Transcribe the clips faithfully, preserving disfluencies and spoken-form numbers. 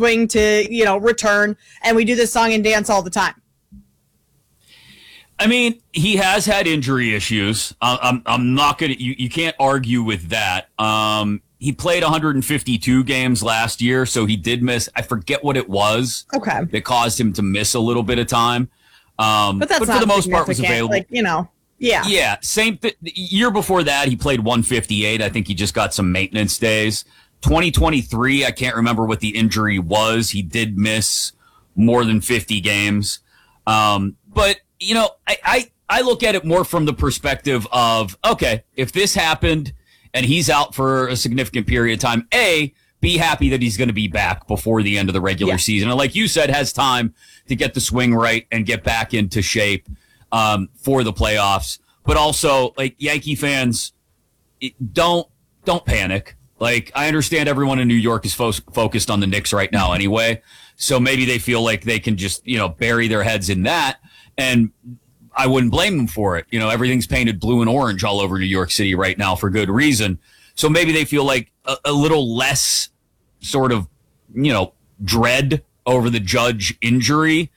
swing to, you know, return, and we do this song and dance all the time. I mean, he has had injury issues. I'm, I'm not going to, you, you can't argue with that. Um, he played one hundred fifty-two games last year, so he did miss, I forget what it was. Okay. That caused him to miss a little bit of time. Um, but that's but not for the most part was available. Like, you know, yeah. Yeah. Same th- year before that, he played one fifty-eight. I think he just got some maintenance days. twenty twenty-three, I can't remember what the injury was. He did miss more than fifty games. Um, but, you know, I, I, I look at it more from the perspective of, okay, if this happened and he's out for a significant period of time, A, be happy that he's going to be back before the end of the regular yeah. season. And like you said, has time to get the swing right and get back into shape um, for the playoffs. But also, like, Yankee fans, don't don't panic. Like, I understand everyone in New York is fo- focused on the Knicks right now anyway. So maybe they feel like they can just, you know, bury their heads in that. And I wouldn't blame them for it. You know, everything's painted blue and orange all over New York City right now for good reason. So maybe they feel like a, a little less sort of, you know, dread over the Judge injury.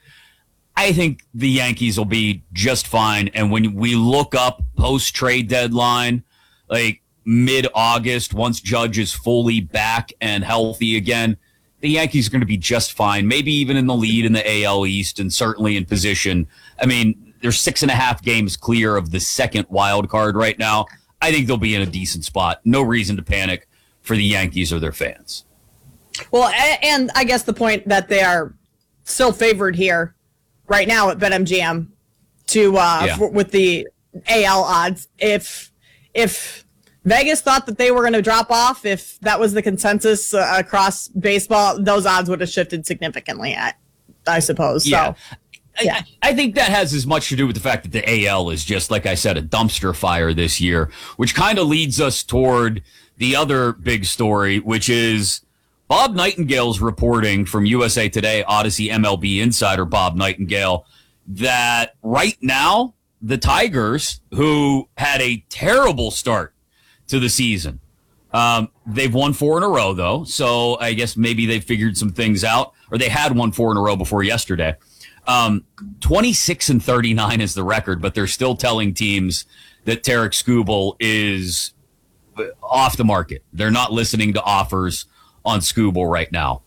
I think the Yankees will be just fine. And when we look up post-trade deadline, like mid-August, once Judge is fully back and healthy again, the Yankees are going to be just fine, maybe even in the lead in the A L East and certainly in position. I mean, they're six and a half games clear of the second wild card right now. I think they'll be in a decent spot. No reason to panic for the Yankees or their fans. Well, and I guess the point that they are still favored here right now at BetMGM to uh, yeah. f- with the A L odds. If if Vegas thought that they were going to drop off, if that was the consensus uh, across baseball, those odds would have shifted significantly, I, I suppose. Yeah. So, yeah. I, I think that has as much to do with the fact that the A L is just, like I said, a dumpster fire this year, which kind of leads us toward the other big story, which is Bob Nightingale's reporting from U S A Today, Odyssey M L B insider Bob Nightingale, that right now the Tigers, who had a terrible start to the season, um, they've won four in a row, though, so I guess maybe they figured some things out, or they had won four in a row before yesterday. Um, twenty-six and thirty-nine is the record, but they're still telling teams that Tarik Skubal is off the market. They're not listening to offers on Skubal right now.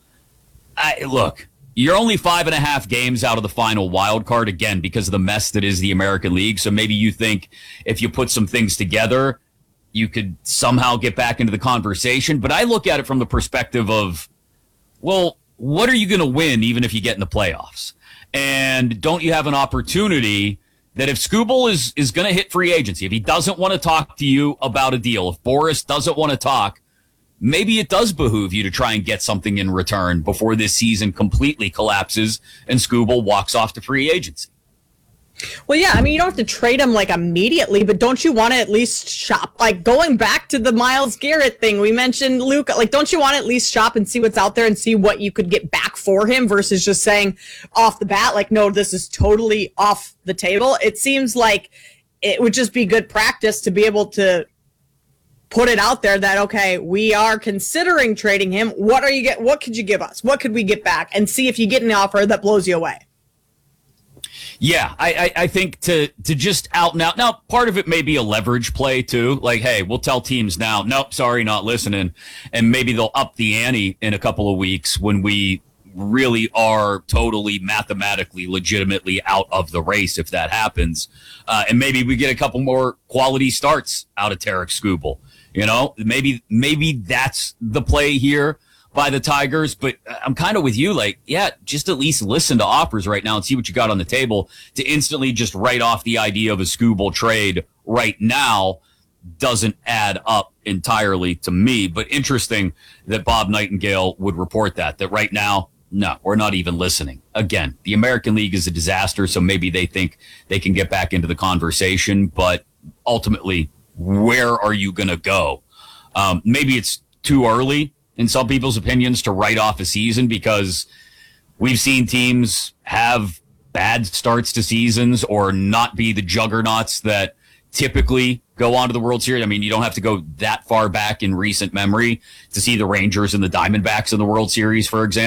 I, look, you're only five and a half games out of the final wild card, again, because of the mess that is the American League. So maybe you think if you put some things together, you could somehow get back into the conversation. But I look at it from the perspective of, well, what are you going to win even if you get in the playoffs? And don't you have an opportunity that if Skubal is, is going to hit free agency, if he doesn't want to talk to you about a deal, if Boris doesn't want to talk, maybe it does behoove you to try and get something in return before this season completely collapses and Skubal walks off to free agency. Well, yeah, I mean, you don't have to trade him like immediately, but don't you want to at least shop? Like going back to the Myles Garrett thing we mentioned, Luke, like don't you want to at least shop and see what's out there and see what you could get back for him versus just saying off the bat, like, no, this is totally off the table. It seems like it would just be good practice to be able to put it out there that, okay, we are considering trading him. What are you get? What could you give us? What could we get back? And see if you get an offer that blows you away. Yeah, I, I, I think to to just out and out. Now, part of it may be a leverage play, too. Like, hey, we'll tell teams now, nope, sorry, not listening. And maybe they'll up the ante in a couple of weeks when we really are totally mathematically, legitimately out of the race if that happens. Uh, and maybe we get a couple more quality starts out of Tarik Skubal. You know, maybe maybe that's the play here by the Tigers, but I'm kind of with you. Like, yeah, just at least listen to offers right now and see what you got on the table. To instantly just write off the idea of a Skubal trade right now doesn't add up entirely to me. But interesting that Bob Nightingale would report that, that right now, no, we're not even listening. Again, the American League is a disaster, so maybe they think they can get back into the conversation, but ultimately, where are you going to go? Um, maybe it's too early in some people's opinions to write off a season because we've seen teams have bad starts to seasons or not be the juggernauts that typically go on to the World Series. I mean, you don't have to go that far back in recent memory to see the Rangers and the Diamondbacks in the World Series, for example.